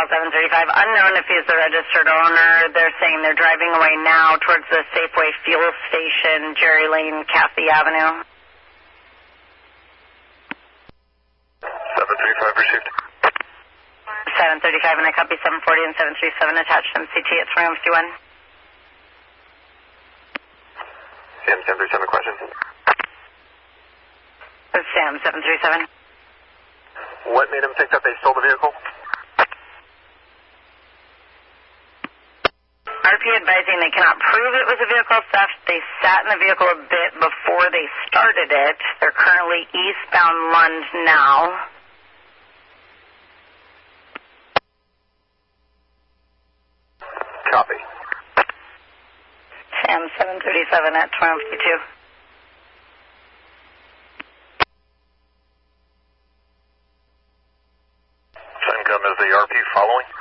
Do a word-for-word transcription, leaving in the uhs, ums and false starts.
seven thirty-five. Unknown if he's the registered owner. They're saying they're driving away now towards the Safeway fuel station, Jerry Lane, Cathy Avenue. seven thirty-five received. seven thirty-five, and I copy seven forty and seven thirty-seven attached M C T at three one five one. Sam, seven thirty-seven, question. Sam, seven thirty-seven. What made him think that they stole the vehicle? R P advising they cannot prove it was a vehicle theft. They sat in the vehicle a bit before they started it. They're currently eastbound Lund now. Copy. Sam, seven thirty-seven at twelve fifty-two. Sencom, is the R P following?